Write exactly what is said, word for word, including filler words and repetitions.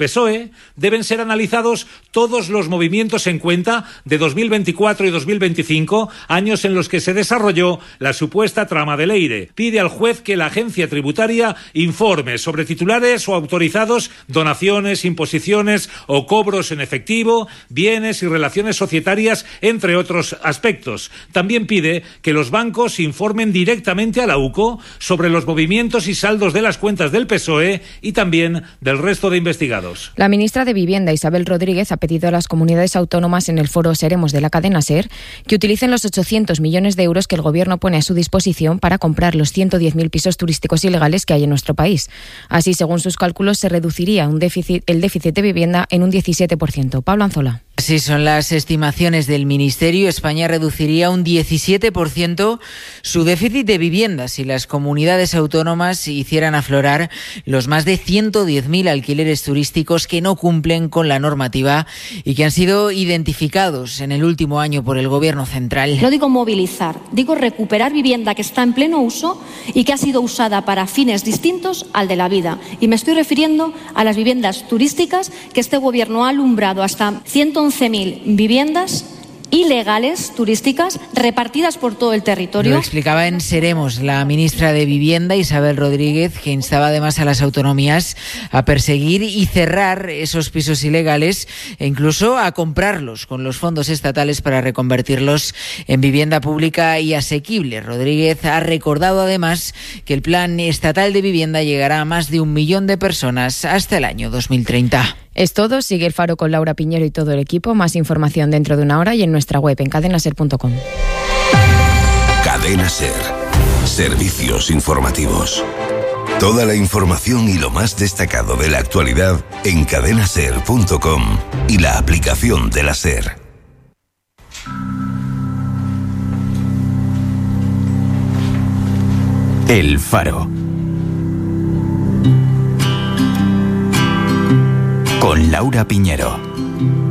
P S O E, deben ser analizados todos los movimientos en cuenta de dos mil veinticuatro y dos mil veinticinco, años en los que se desarrolló la supuesta trama de Leire. Pide al juez que la agencia tributaria informe sobre titulares o autorizados, donaciones, imposiciones o cobros en efectivo, bienes y relaciones societarias, entre otros aspectos. También pide que los bancos informen directamente a la U C O sobre los movimientos y saldos de las cuentas del P S O E y también del resto de investigados. La ministra de Vivienda, Isabel Rodríguez, ha pedido a las comunidades autónomas en el foro Seremos de la cadena SER que utilicen los ochocientos millones de euros que el Gobierno pone a su disposición para comprar los ciento diez mil pisos turísticos ilegales que hay en nuestro país. Así, según sus cálculos, se reduciría un déficit, el déficit de vivienda en un diecisiete por ciento. Pablo Anzola. Así son las estimaciones del Ministerio. España reduciría un diecisiete por ciento su déficit de vivienda si las comunidades autónomas hicieran aflorar los más de ciento diez mil alquileres turísticos que no cumplen con la normativa y que han sido identificados en el último año por el Gobierno central. No digo movilizar, digo recuperar vivienda que está en pleno uso y que ha sido usada para fines distintos al de la vida. Y me estoy refiriendo a las viviendas turísticas que este Gobierno ha alumbrado hasta ciento once mil viviendas ilegales turísticas repartidas por todo el territorio. Lo explicaba en Seremos la ministra de Vivienda, Isabel Rodríguez, que instaba además a las autonomías a perseguir y cerrar esos pisos ilegales e incluso a comprarlos con los fondos estatales para reconvertirlos en vivienda pública y asequible. Rodríguez ha recordado además que el plan estatal de vivienda llegará a más de un millón de personas hasta el año dos mil treinta. Es todo. Sigue El Faro con Laura Piñero y todo el equipo. Más información dentro de una hora y en nuestra web en cadena ser punto com. Cadena SER. Servicios informativos. Toda la información y lo más destacado de la actualidad en cadena ser punto com y la aplicación de la SER. El Faro. Con Laura Piñero.